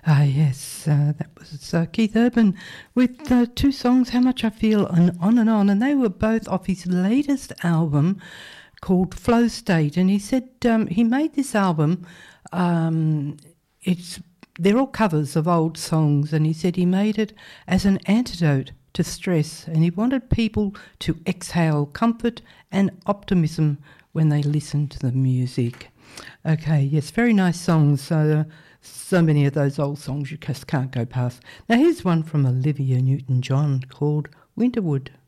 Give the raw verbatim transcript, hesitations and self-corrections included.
Ah, yes, uh, that was uh, Keith Urban with uh, two songs, How Much I Feel and On and On, and they were both off his latest album called Flow State. And he said um, he made this album, um, it's they're all covers of old songs, and he said he made it as an antidote to stress, and he wanted people to exhale comfort and optimism when they listen to the music. Okay, yes, very nice songs. So, so many of those old songs you just can't go past. Now here's one from Olivia Newton-John called Winterwood.